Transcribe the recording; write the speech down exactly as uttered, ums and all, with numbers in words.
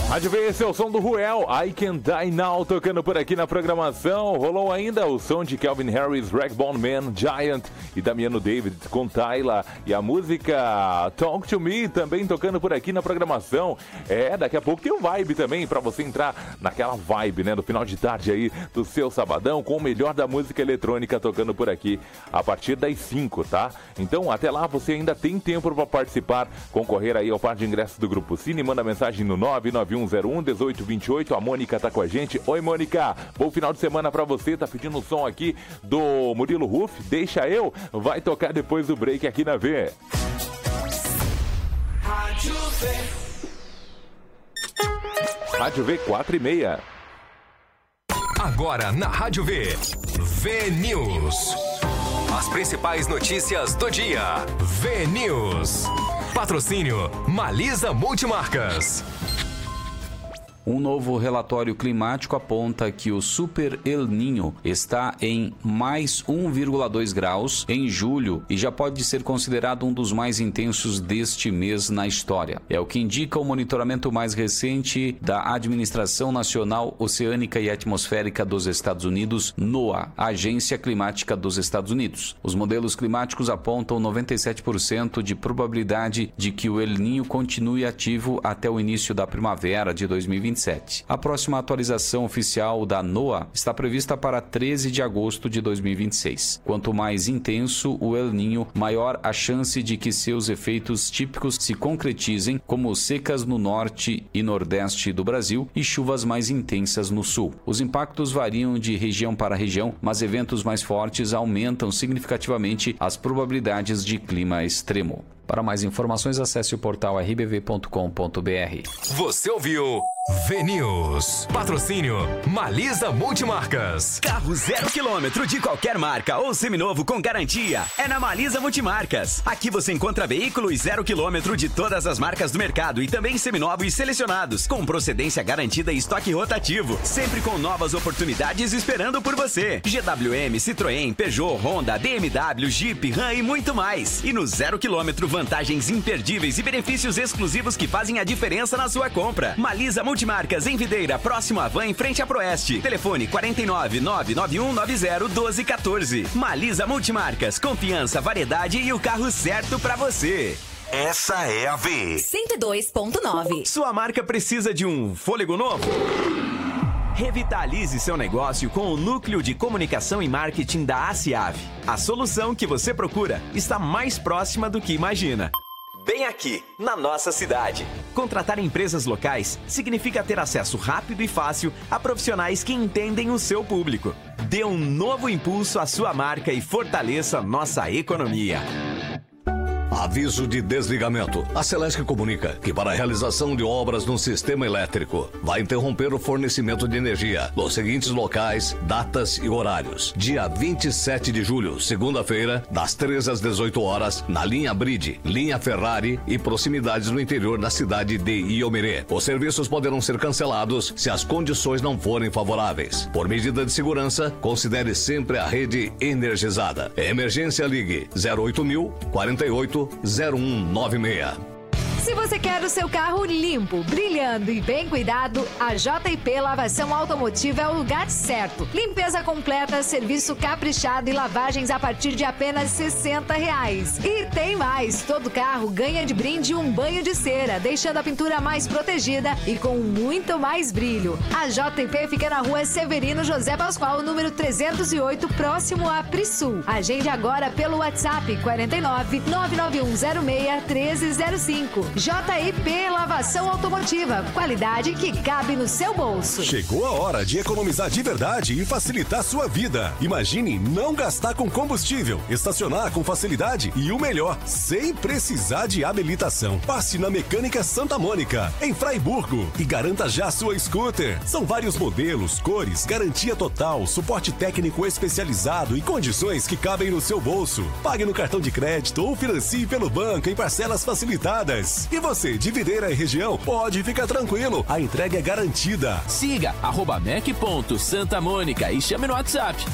Rádio V, esse é o som do Ruel, I Can Die Now, tocando por aqui na programação. Rolou ainda o som de Calvin Harris, Ragbone Man, Giant e Damiano David com Tyla. E a música Talk to Me também tocando por aqui na programação. É, daqui a pouco tem o Vibe também, pra você entrar naquela vibe, né, do final de tarde aí do seu sabadão, com o melhor da música eletrônica tocando por aqui a partir das cinco, tá? Então, até lá você ainda tem tempo para participar, concorrer aí ao par de ingressos do Grupo Cine. Manda mensagem no nove nove um zero um um oito dois oito. A Mônica tá com a gente. Oi, Mônica. Bom final de semana pra você. Tá pedindo um som aqui do Murilo Huff. Deixa eu. Vai tocar depois do break aqui na V. Rádio V. Rádio V quatro e meia. Agora na Rádio V. V News. As principais notícias do dia. V News. Patrocínio Malisa Multimarcas. Um novo relatório climático aponta que o Super El Niño está em mais um vírgula dois graus em julho e já pode ser considerado um dos mais intensos deste mês na história. É o que indica o monitoramento mais recente da Administração Nacional Oceânica e Atmosférica dos Estados Unidos, NOAA, a Agência Climática dos Estados Unidos. Os modelos climáticos apontam noventa e sete por cento de probabilidade de que o El Niño continue ativo até o início da primavera de dois mil e vinte e sete. A próxima atualização oficial da NOAA está prevista para treze de agosto de dois mil e vinte e seis. Quanto mais intenso o El Niño, maior a chance de que seus efeitos típicos se concretizem, como secas no norte e nordeste do Brasil e chuvas mais intensas no sul. Os impactos variam de região para região, mas eventos mais fortes aumentam significativamente as probabilidades de clima extremo. Para mais informações, acesse o portal r b v ponto com ponto b r. Você ouviu V News. Patrocínio Malisa Multimarcas. Carro zero quilômetro de qualquer marca ou seminovo com garantia é na Malisa Multimarcas. Aqui você encontra veículos zero quilômetro de todas as marcas do mercado e também seminovos selecionados, com procedência garantida e estoque rotativo, sempre com novas oportunidades esperando por você. G W M, Citroën, Peugeot, Honda, B M W, Jeep, Ram e muito mais. E no zero quilômetro, vantagens imperdíveis e benefícios exclusivos que fazem a diferença na sua compra. Malisa Multimarcas em Videira, próximo à Van, em frente à Proeste. Telefone quatro nove nove nove um nove zero um dois um quatro. Malisa Multimarcas, confiança, variedade e o carro certo pra você. Essa é a V. cento e dois ponto nove. Sua marca precisa de um fôlego novo? Revitalize seu negócio com o Núcleo de Comunicação e Marketing da ACIAV. A solução que você procura está mais próxima do que imagina. Bem aqui, na nossa cidade. Contratar empresas locais significa ter acesso rápido e fácil a profissionais que entendem o seu público. Dê um novo impulso à sua marca e fortaleça nossa economia. Aviso de desligamento. A Celesc comunica que para a realização de obras no sistema elétrico vai interromper o fornecimento de energia nos seguintes locais, datas e horários. Dia vinte e sete de julho, segunda-feira, das treze às dezoito horas, na linha Bride, linha Ferrari e proximidades no interior da cidade de Iomerê. Os serviços poderão ser cancelados se as condições não forem favoráveis. Por medida de segurança, considere sempre a rede energizada. Emergência, ligue zero oito mil, quarenta e oito, zero um nove seis. Se você quer o seu carro limpo, brilhando e bem cuidado, a J e P Lavação Automotiva é o lugar certo. Limpeza completa, serviço caprichado e lavagens a partir de apenas sessenta reais. E tem mais, todo carro ganha de brinde um banho de cera, deixando a pintura mais protegida e com muito mais brilho. A J e P fica na rua Severino José Pascoal, número trezentos e oito, próximo a Prisul. Agende agora pelo WhatsApp quarenta e nove, nove nove um zero seis, treze zero cinco. J e P Lavação Automotiva, qualidade que cabe no seu bolso. Chegou a hora de economizar de verdade e facilitar sua vida. Imagine não gastar com combustível, estacionar com facilidade e o melhor, sem precisar de habilitação. Passe na Mecânica Santa Mônica, em Fraiburgo, e garanta já sua scooter. São vários modelos, cores, garantia total, suporte técnico especializado e condições que cabem no seu bolso. Pague no cartão de crédito ou financie pelo banco em parcelas facilitadas. E você, de Videira e região, pode ficar tranquilo, a entrega é garantida. Siga arroba mec ponto Santa Mônica e chame no WhatsApp